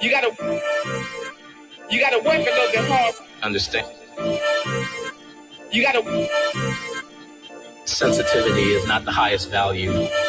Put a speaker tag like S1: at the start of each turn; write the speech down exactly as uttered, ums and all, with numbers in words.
S1: You gotta, you gotta work a little bit hard.
S2: Understand.
S1: You gotta.
S2: Sensitivity is not the highest value.